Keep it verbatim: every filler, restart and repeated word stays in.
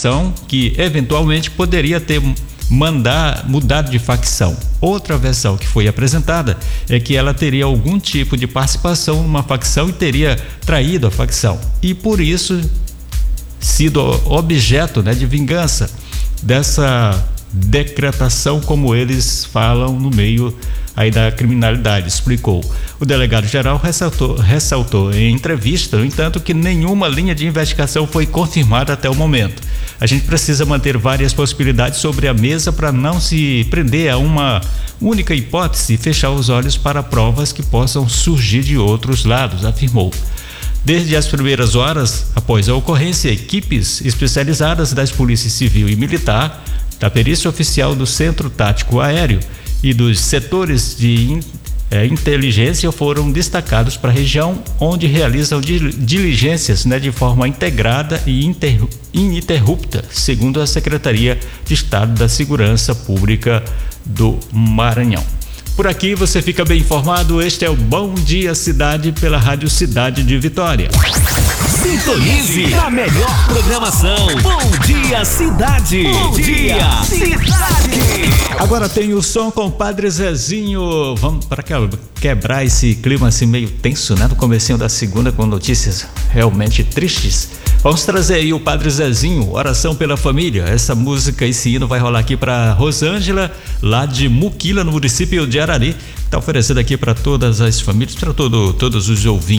versão que eventualmente poderia ter mandar, mudado de facção. Outra versão que foi apresentada é que ela teria algum tipo de participação numa facção e teria traído a facção e por isso sido objeto, né, de vingança dessa decretação, como eles falam no meio aí da criminalidade, explicou. O delegado-geral ressaltou, ressaltou em entrevista, no entanto, que nenhuma linha de investigação foi confirmada até o momento. A gente precisa manter várias possibilidades sobre a mesa para não se prender a uma única hipótese e fechar os olhos para provas que possam surgir de outros lados, afirmou. Desde as primeiras horas após a ocorrência, equipes especializadas das polícias civil e militar, da perícia oficial do Centro Tático Aéreo e dos setores de eh, inteligência foram destacados para a região, onde realizam diligências, né, de forma integrada e inter, ininterrupta, segundo a Secretaria de Estado da Segurança Pública do Maranhão. Por aqui você fica bem informado. Este é o Bom Dia Cidade pela Rádio Cidade de Vitória. Sintonize a melhor programação. Bom Dia Cidade. Bom Dia Cidade. Agora tem o som com o Padre Zezinho. Vamos para quebrar esse clima assim meio tenso, né? No comecinho da segunda, com notícias realmente tristes. Vamos trazer aí o Padre Zezinho, Oração pela Família. Essa música, esse hino vai rolar aqui para Rosângela, lá de Muquila, no município de Arari. Está oferecendo aqui para todas as famílias, para todo, todos os ouvintes.